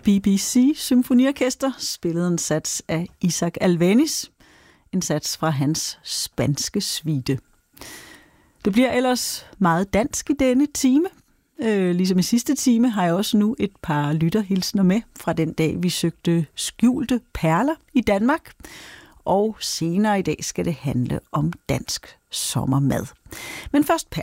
BBC Symfoniorkester spillede en sats af Isaac Albéniz, en sats fra hans spanske suite. Det bliver ellers meget dansk i denne time. Ligesom i sidste time har jeg også nu et par lytterhilsner med fra den dag, vi søgte skjulte perler i Danmark. Og senere i dag skal det handle om dansk sommermad. Men først